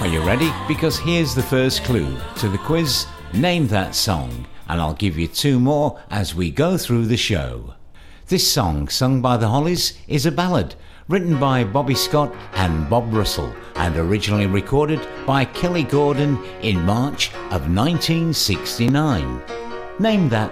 you ready? Because here's the first clue to the quiz. Name that song, and I'll give you two more as we go through the show. This song, sung by the Hollies, is a ballad written by Bobby Scott and Bob Russell and originally recorded by Kelly Gordon in March of 1969. Name that